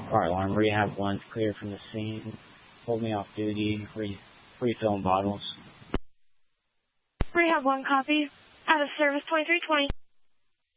Fire alarm, Rehab 1's clear from the scene. Hold me off duty, refilling bottles. Rehab 1, copy. Out of service 2320.